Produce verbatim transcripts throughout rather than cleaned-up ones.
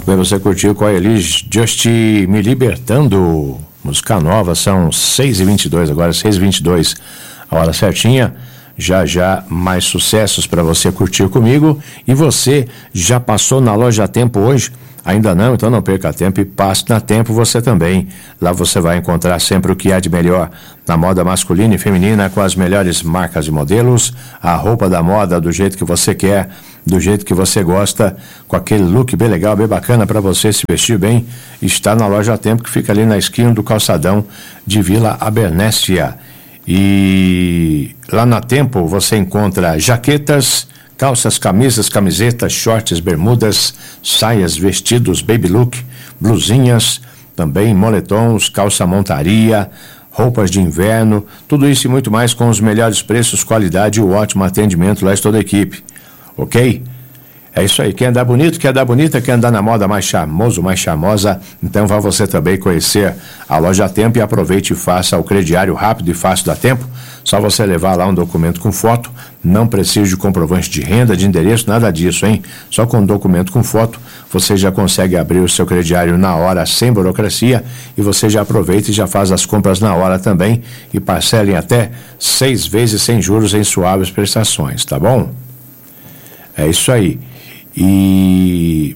Também você curtiu com a Elis Just Me Libertando, música nova, são seis e vinte e dois agora, seis e vinte e dois, a hora certinha. Já já mais sucessos para você curtir comigo. E você já passou na Loja Tempo hoje? Ainda não? Então não perca tempo e passe na Tempo você também. Lá você vai encontrar sempre o que há de melhor na moda masculina e feminina, com as melhores marcas e modelos, a roupa da moda do jeito que você quer, do jeito que você gosta, com aquele look bem legal, bem bacana para você se vestir bem. Está na Loja Tempo, que fica ali na esquina do calçadão de Vila Abernéssia. E lá na Tempo você encontra jaquetas, calças, camisas, camisetas, shorts, bermudas, saias, vestidos, baby look, blusinhas, também moletons, calça montaria, roupas de inverno, tudo isso e muito mais com os melhores preços, qualidade e o ótimo atendimento lá de toda a equipe, ok? É isso aí, quer andar bonito, quer andar bonita, quer andar na moda mais charmoso, mais charmosa, então vá você também conhecer a Loja Tempo e aproveite e faça o crediário rápido e fácil da Tempo. Só você levar lá um documento com foto, não precisa de comprovante de renda, de endereço, nada disso, hein? Só com um documento com foto, você já consegue abrir o seu crediário na hora, sem burocracia, e você já aproveita e já faz as compras na hora também e parcela em até seis vezes sem juros em suaves prestações, tá bom? É isso aí. E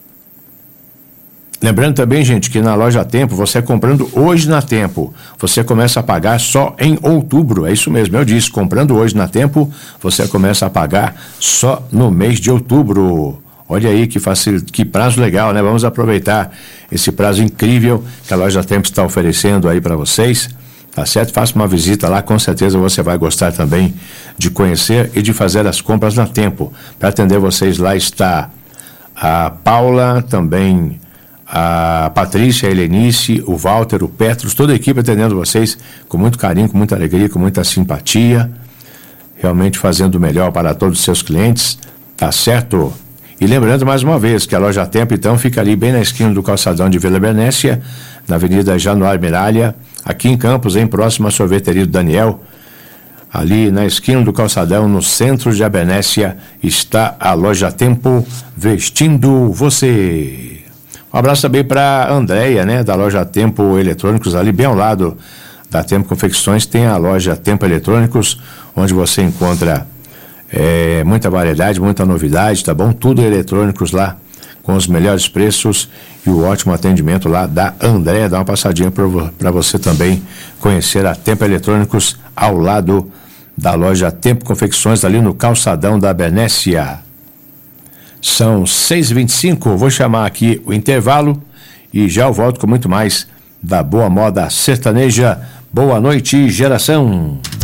lembrando também, gente, que na Loja Tempo, você comprando hoje na Tempo, você começa a pagar só em outubro. É isso mesmo, eu disse, comprando hoje na Tempo, você começa a pagar só no mês de outubro. Olha aí que facil... que prazo legal, né? Vamos aproveitar esse prazo incrível que a Loja Tempo está oferecendo aí para vocês. Tá certo? Faça uma visita lá, com certeza você vai gostar também de conhecer e de fazer as compras na Tempo. Para atender vocês lá está a Paula, também a Patrícia, a Helenice, o Walter, o Petros, toda a equipe atendendo vocês com muito carinho, com muita alegria, com muita simpatia, realmente fazendo o melhor para todos os seus clientes, tá certo? E lembrando mais uma vez que a Loja Tempo, então, fica ali bem na esquina do calçadão de Vila Abernéssia, na Avenida Januário Miralha, aqui em Campos, em próximo à sorveteria do Daniel, ali na esquina do calçadão, no centro de Abernéssia, está a Loja Tempo vestindo você. Um abraço também para a Andréia, né, da Loja Tempo Eletrônicos, ali bem ao lado da Tempo Confecções, tem a Loja Tempo Eletrônicos, onde você encontra é, muita variedade, muita novidade, tá bom? Tudo eletrônicos lá, com os melhores preços e o ótimo atendimento lá da Andréia. Dá uma passadinha para você também conhecer a Tempo Eletrônicos ao lado da Loja Tempo Confecções, ali no calçadão da Abernéssia. São seis e vinte e cinco, vou chamar aqui o intervalo e já eu volto com muito mais da boa moda sertaneja. Boa noite, geração!